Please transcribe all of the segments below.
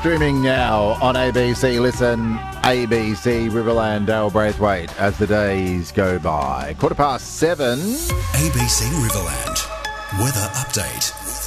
Streaming now on ABC. Listen, ABC Riverland, Dale Braithwaite, as the days go by. 7:15. ABC Riverland. Weather update.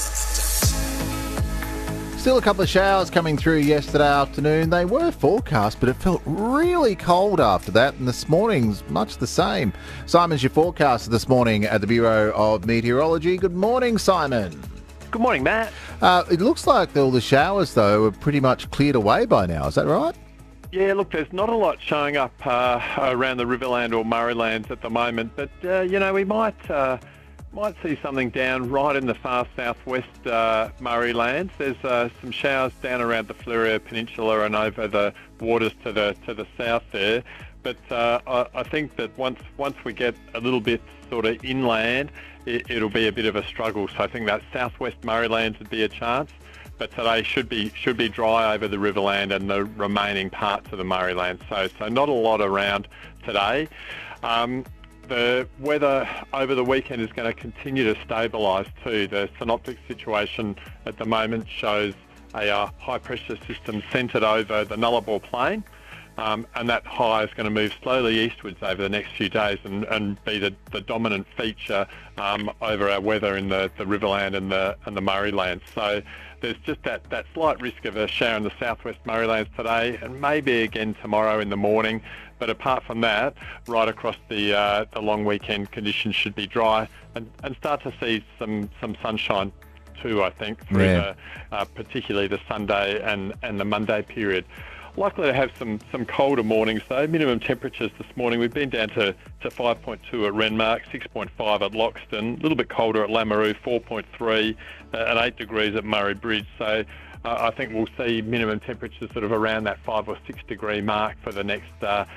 Still a couple of showers coming through yesterday afternoon. They were forecast, but it felt really cold after that, and this morning's much the same. Simon's your forecaster this morning at the Bureau of Meteorology. Good morning, Simon. Good morning, Matt. It looks like all the showers, though, are pretty much cleared away by now. Is that right? Yeah, look, there's not a lot showing up around the Riverland or Murraylands at the moment, but, we might see something down right in the far southwest Murraylands. There's some showers down around the Fleurieu Peninsula and over the waters to the south there. But I think that once we get a little bit sort of inland, it'll be a bit of a struggle. So I think that southwest Murraylands would be a chance. But today should be dry over the Riverland and the remaining parts of the Murrayland. So not a lot around today. The weather over the weekend is going to continue to stabilise too. The synoptic situation at the moment shows a high pressure system centred over the Nullarbor Plain. And that high is going to move slowly eastwards over the next few days and be the dominant feature over our weather in the Riverland and the Murraylands. So there's just that slight risk of a shower in the southwest Murraylands today and maybe again tomorrow in the morning. But apart from that, right across the long weekend, conditions should be dry and start to see some sunshine too, I think, through particularly the Sunday and the Monday period. Likely to have some colder mornings though. Minimum temperatures this morning, we've been down to 5.2 at Renmark, 6.5 at Loxton, a little bit colder at Lameroo, 4.3 and 8 degrees at Murray Bridge. So I think we'll see minimum temperatures sort of around that 5 or 6 degree mark for the next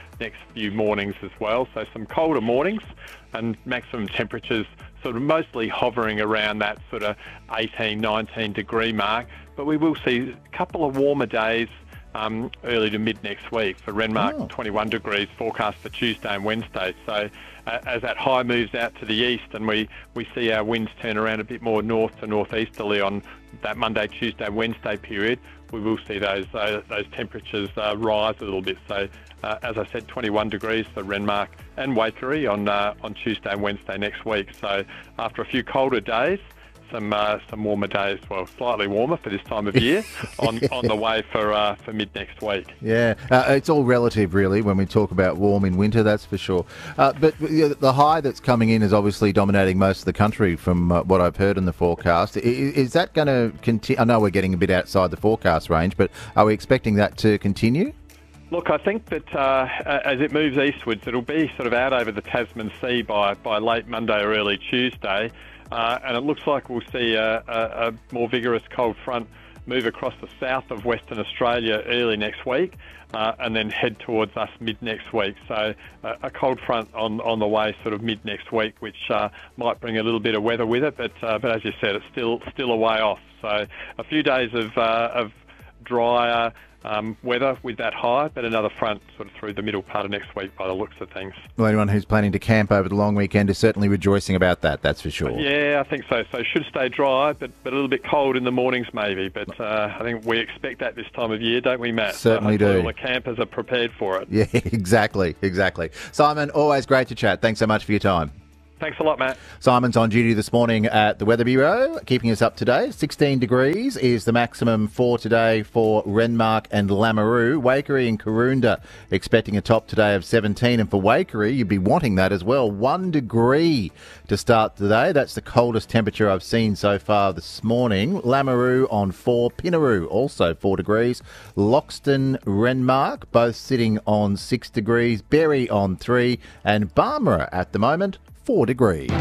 few mornings as well. So some colder mornings and maximum temperatures sort of mostly hovering around that sort of 18, 19 degree mark. But we will see a couple of warmer days early to mid next week. For Renmark, 21 degrees forecast for Tuesday and Wednesday. So as that high moves out to the east and we see our winds turn around a bit more north to northeasterly on that Monday, Tuesday, Wednesday period, we will see those temperatures rise a little bit. So as I said, 21 degrees for Renmark and Waikerie on Tuesday and Wednesday next week. So after a few colder days, some warmer days, well, slightly warmer for this time of year, on the way for mid next week. Yeah, it's all relative, really, when we talk about warm in winter, that's for sure. But the high that's coming in is obviously dominating most of the country from what I've heard in the forecast. Is that going to continue? I know we're getting a bit outside the forecast range, but are we expecting that to continue? Look, I think that as it moves eastwards, it'll be sort of out over the Tasman Sea by late Monday or early Tuesday. And it looks like we'll see a more vigorous cold front move across the south of Western Australia early next week and then head towards us mid next week. So a cold front on the way sort of mid next week, which might bring a little bit of weather with it. But as you said, it's still a way off. So a few days of drier weather with that high, but another front sort of through the middle part of next week by the looks of things. Well, anyone who's planning to camp over the long weekend is certainly rejoicing about that, that's for sure. Yeah, I think so. So it should stay dry, but a little bit cold in the mornings maybe. But I think we expect that this time of year, don't we, Matt? Certainly do. All the campers are prepared for it. Yeah, exactly. Simon, always great to chat. Thanks so much for your time. Thanks a lot, Matt. Simon's on duty this morning at the Weather Bureau, keeping us up to date. 16 degrees is the maximum for today for Renmark and Lameroo. Waikerie and Karoonda expecting a top today of 17. And for Waikerie, you'd be wanting that as well. 1 degree to start today. That's the coldest temperature I've seen so far this morning. Lameroo on 4. Pinaroo also 4 degrees. Loxton, Renmark both sitting on 6 degrees. Berry on 3. And Barmera at the moment 4 degrees.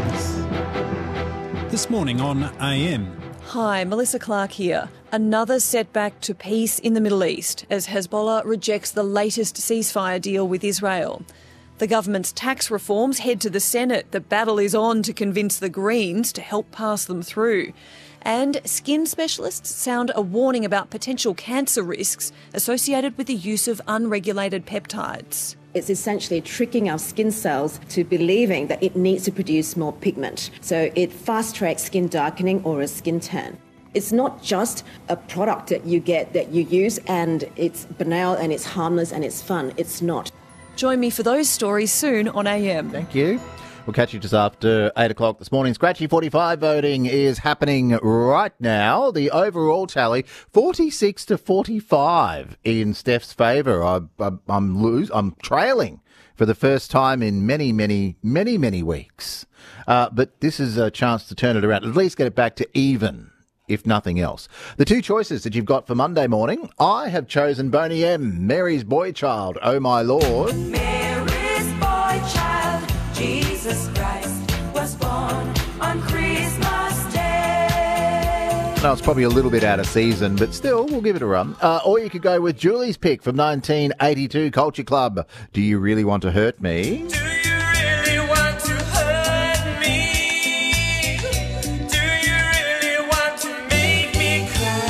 This morning on AM. Hi, Melissa Clark here. Another setback to peace in the Middle East as Hezbollah rejects the latest ceasefire deal with Israel. The government's tax reforms head to the Senate. The battle is on to convince the Greens to help pass them through. And skin specialists sound a warning about potential cancer risks associated with the use of unregulated peptides. It's essentially tricking our skin cells to believing that it needs to produce more pigment. So it fast-tracks skin darkening or a skin tan. It's not just a product that you get, that you use, and it's banal and it's harmless and it's fun. It's not. Join me for those stories soon on AM. Thank you. We'll catch you just after 8 o'clock this morning. Scratchy 45 voting is happening right now. The overall tally, 46 to 45 in Steph's favour. I'm trailing for the first time in many weeks. But this is a chance to turn it around, at least get it back to even, if nothing else. The two choices that you've got for Monday morning, I have chosen Boney M, Mary's Boy Child, Oh My Lord. Mary's boy child, Jesus Christ, was born on Christmas Day. No, it's probably a little bit out of season, but still, we'll give it a run. Or you could go with Julie's pick from 1982, Culture Club, Do You Really Want to Hurt Me? Do you really want to hurt me? Do you really want to make me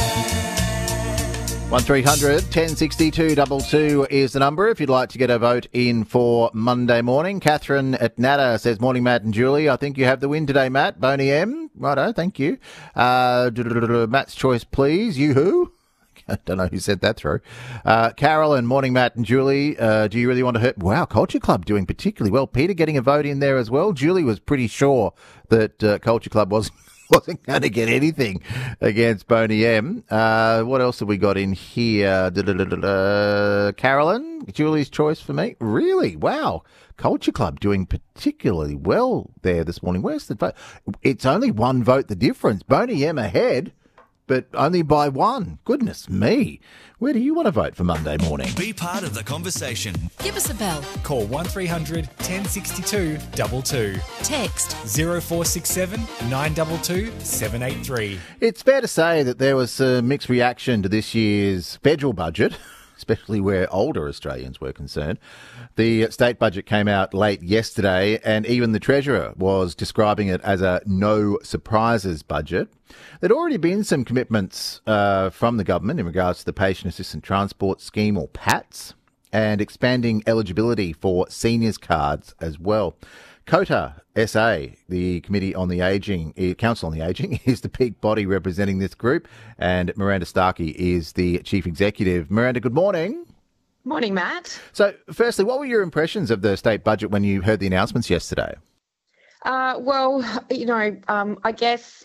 cry? 1300 1060 222 is the number if you'd like to get a vote in for Monday morning. Catherine at Nada says, morning, Matt and Julie. I think you have the win today, Matt. Boney M. Righto, thank you. Matt's choice, please. You who? I don't know who said that through. Carolyn, morning, Matt and Julie. Do you really want to hurt? Wow, Culture Club doing particularly well. Peter getting a vote in there as well. Julie was pretty sure that Culture Club wasn't going to get anything against Boney M. What else have we got in here? Carolyn, Julie's choice for me. Really? Wow. Culture Club doing particularly well there this morning. Where's the vote? It's only one vote the difference. Boney M ahead, but only by one. Goodness me. Where do you want to vote for Monday morning? Be part of the conversation. Give us a bell. Call 1300 1062 22. Text 0467 922 783. It's fair to say that there was a mixed reaction to this year's federal budget, especially where older Australians were concerned. The state budget came out late yesterday, and even the Treasurer was describing it as a no surprises budget. There'd already been some commitments from the government in regards to the Patient Assistant Transport Scheme, or PATS, and expanding eligibility for seniors cards as well. COTA SA, the Committee on the Ageing, Council on the Ageing, is the big body representing this group, and Miranda Starkey is the Chief Executive. Miranda, good morning. Morning, Matt. So, firstly, what were your impressions of the state budget when you heard the announcements yesterday? I guess,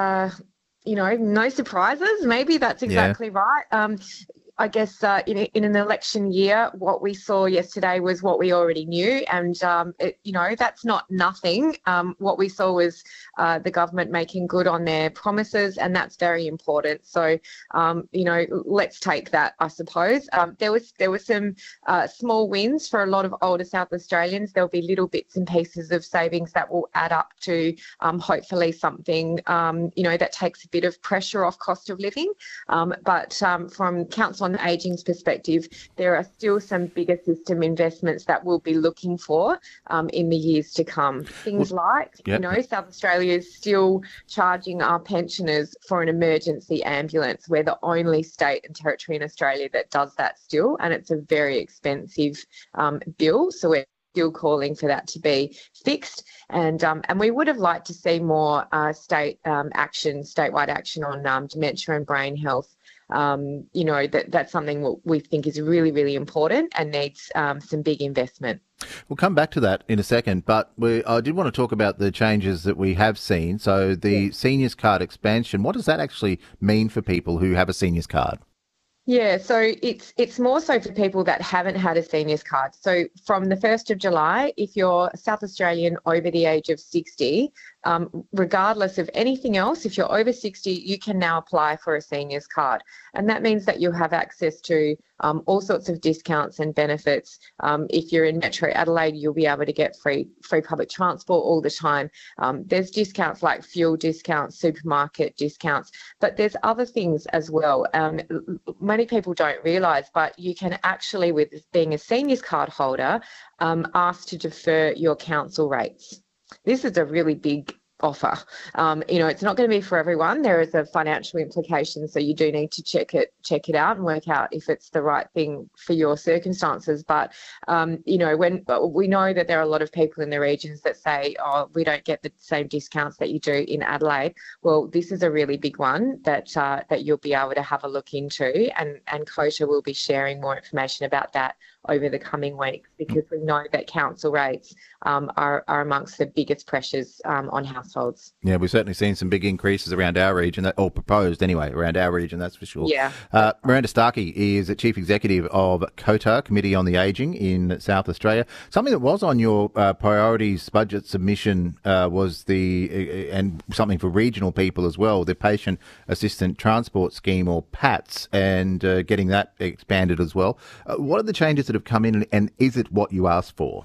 no surprises. Maybe that's exactly right. I guess in an election year, what we saw yesterday was what we already knew, and that's not nothing. What we saw was the government making good on their promises, and that's very important. So, let's take that, I suppose. There were some small wins for a lot of older South Australians. There'll be little bits and pieces of savings that will add up to hopefully something that takes a bit of pressure off cost of living. But from Council on the Ageing's perspective, there are still some bigger system investments that we'll be looking for in the years to come. Things like, South Australia is still charging our pensioners for an emergency ambulance. We're the only state and territory in Australia that does that still, and it's a very expensive bill. So we're still calling for that to be fixed, and we would have liked to see more statewide action on dementia and brain health. That's something we think is really, really important and needs some big investment. We'll come back to that in a second, but I did want to talk about the changes that we have seen. So the seniors card expansion, what does that actually mean for people who have a seniors card? Yeah, so it's more so for people that haven't had a seniors card. So from the 1st of July, if you're South Australian over the age of 60, regardless of anything else, if you're over 60, you can now apply for a seniors card. And that means that you'll have access to all sorts of discounts and benefits. If you're in Metro Adelaide, you'll be able to get free public transport all the time. There's discounts like fuel discounts, supermarket discounts, but there's other things as well. Many people don't realise, but you can actually, with being a seniors card holder, ask to defer your council rates. This is a really big offer. It's not going to be for everyone. There is a financial implication, so you do need to check it out and work out if it's the right thing for your circumstances. But when we know that there are a lot of people in the regions that say, "Oh, we don't get the same discounts that you do in Adelaide." Well, this is a really big one that you'll be able to have a look into, and COTA will be sharing more information about that over the coming weeks, because we know that council rates are amongst the biggest pressures on households. Yeah, we've certainly seen some big increases around our region, or proposed anyway, around our region, that's for sure. Yeah. Miranda Starkey is the Chief Executive of COTA, Committee on the Ageing in South Australia. Something that was on your priorities budget submission was and something for regional people as well, the Patient Assistant Transport Scheme, or PATS, and getting that expanded as well. What are the changes that have come in, and is it what you asked for?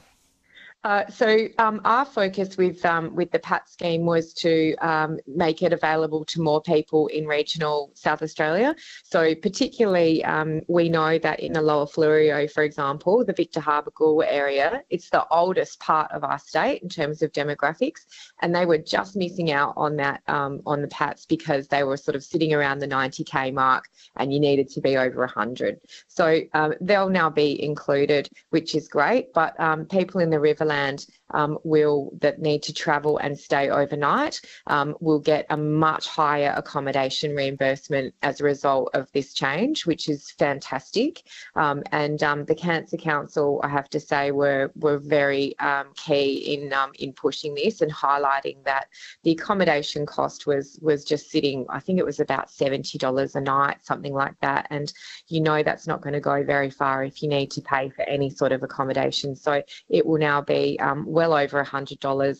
Our focus with the PAT scheme was to make it available to more people in regional South Australia. So particularly, we know that in the Lower Fleurieu, for example, the Victor Harbour area, it's the oldest part of our state in terms of demographics, and they were just missing out on that on the PATs because they were sort of sitting around the 90k mark, and you needed to be over 100. So they'll now be included, which is great. But people in the Riverland that need to travel and stay overnight will get a much higher accommodation reimbursement as a result of this change, which is fantastic. And the Cancer Council, I have to say, were very key in pushing this and highlighting that the accommodation cost was just sitting, I think it was about $70 a night, something like that. And that's not going to go very far if you need to pay for any sort of accommodation. So it will now be well over $100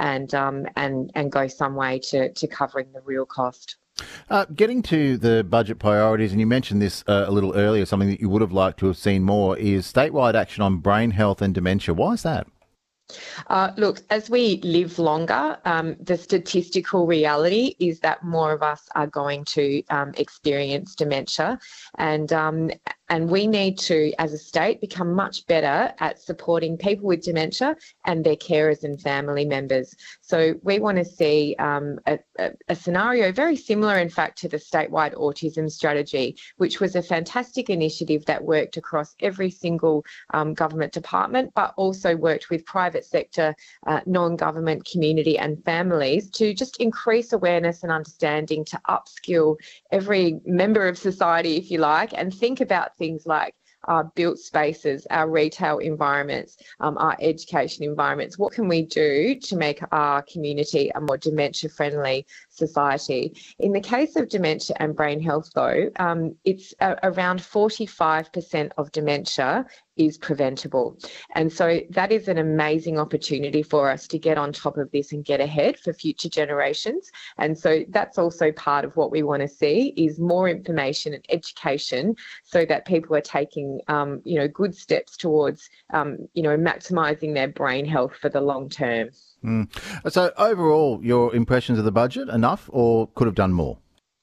and go some way to covering the real cost. Getting to the budget priorities, and you mentioned this a little earlier, something that you would have liked to have seen more is statewide action on brain health and dementia. Why is that? Look, as we live longer, the statistical reality is that more of us are going to experience dementia, and we need to, as a state, become much better at supporting people with dementia and their carers and family members. So we want to see a scenario very similar, in fact, to the statewide autism strategy, which was a fantastic initiative that worked across every single government department, but also worked with private sector, non-government community and families to just increase awareness and understanding, to upskill every member of society, if you like, and think about things like our built spaces, our retail environments, our education environments. What can we do to make our community a more dementia-friendly society? In the case of dementia and brain health, though, it's around 45% of dementia is preventable. And so that is an amazing opportunity for us to get on top of this and get ahead for future generations. And so that's also part of what we want to see, is more information and education so that people are taking, good steps towards, maximising their brain health for the long term. So overall, your impressions of the budget, enough or could have done more?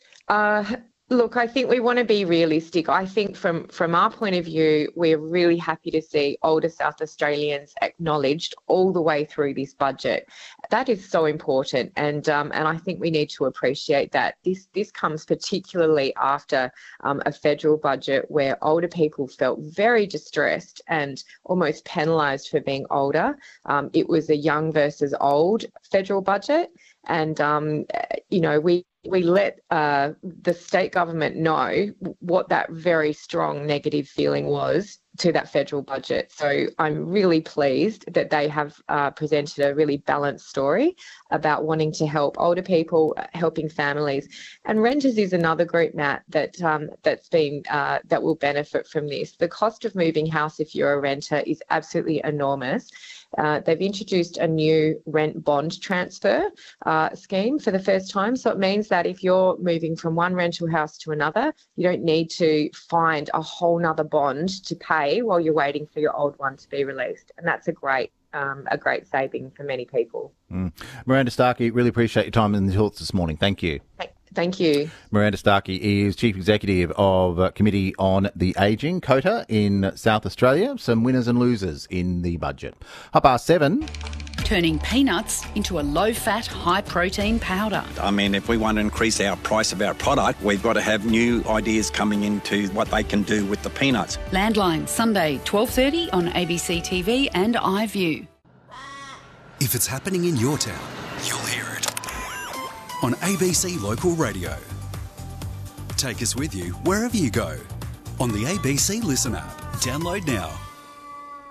Look, I think we want to be realistic. I think from our point of view, we're really happy to see older South Australians acknowledged all the way through this budget. That is so important, and I think we need to appreciate that. This comes particularly after a federal budget where older people felt very distressed and almost penalised for being older. It was a young versus old federal budget, and we let the state government know what that very strong negative feeling was to that federal budget. So I'm really pleased that they have presented a really balanced story about wanting to help older people, helping families. And renters is another group, Matt, that will benefit from this. The cost of moving house if you're a renter is absolutely enormous. They've introduced a new rent bond transfer scheme for the first time. So it means that if you're moving from one rental house to another, you don't need to find a whole nother bond to pay while you're waiting for your old one to be released. And that's a great saving for many people. Miranda Starkey, really appreciate your time and the thoughts this morning. Thank you. Thank you. Miranda Starkey is Chief Executive of Committee on the Ageing, COTA, in South Australia. Some winners and losers in the budget. 7:30. turning peanuts into a low-fat, high-protein powder. I mean, if we want to increase our price of our product, we've got to have new ideas coming into what they can do with the peanuts. Landline, Sunday, 12:30 on ABC TV and iView. If it's happening in your town, you'll hear it on ABC Local Radio. Take us with you wherever you go on the ABC Listen app. Download now.